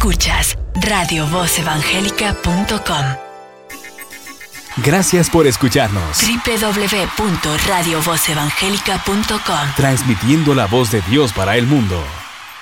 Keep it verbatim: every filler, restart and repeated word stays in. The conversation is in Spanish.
Escuchas radio voz evangélica punto com. Gracias por escucharnos. doble u doble u doble u punto radio voz evangélica punto com. Transmitiendo la voz de Dios para el mundo.